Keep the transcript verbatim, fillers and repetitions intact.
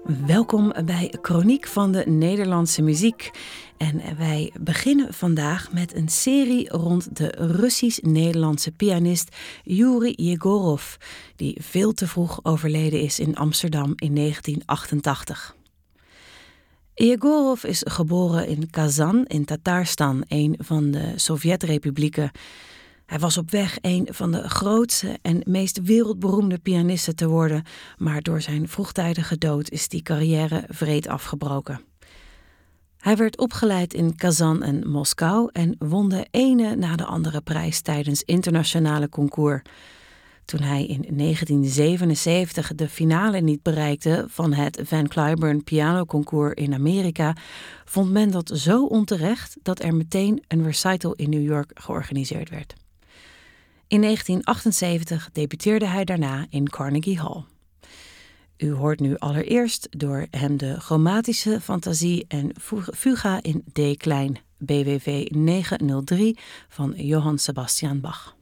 Welkom bij Chroniek van de Nederlandse muziek. En wij beginnen vandaag met een serie rond de Russisch-Nederlandse pianist Joeri Jegorov, die veel te vroeg overleden is in Amsterdam in negentien achtentachtig. Jegorov is geboren in Kazan in Tatarstan, een van de Sovjet-republieken. Hij was op weg een van de grootste en meest wereldberoemde pianisten te worden, maar door zijn vroegtijdige dood is die carrière wreed afgebroken. Hij werd opgeleid in Kazan en Moskou en won de ene na de andere prijs tijdens internationale concours. Toen hij in negentien zevenenzeventig de finale niet bereikte van het Van Cliburn pianoconcours in Amerika, vond men dat zo onterecht dat er meteen een recital in New York georganiseerd werd. In negentien achtenzeventig debuteerde hij daarna in Carnegie Hall. U hoort nu allereerst door hem de chromatische fantasie en fuga in D klein, B W V negenhonderddrie van Johann Sebastian Bach.